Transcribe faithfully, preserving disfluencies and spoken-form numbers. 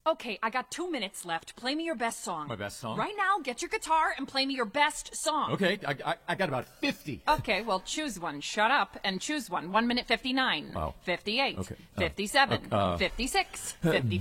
Okay, I got two minutes left. Play me your best song. My best song? Right now, get your guitar and play me your best song. Okay, I, I, I got about fifty. Okay, well, choose one. Shut up and choose one. One minute fifty-nine. Wow. Fifty-eight. Okay. Uh, Fifty-seven. uh, Fifty-six. Fifty.